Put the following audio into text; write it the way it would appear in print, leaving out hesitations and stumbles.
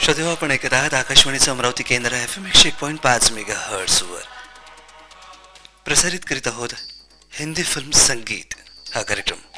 श्रोतेहो, आपण ऐकत आहात आकाशवाणीचं अमरावती केंद्र FM 101.5 मेगाहर्ट्झ वर प्रसारित करीत आहोत हिंदी फिल्म संगीत हा कार्यक्रम.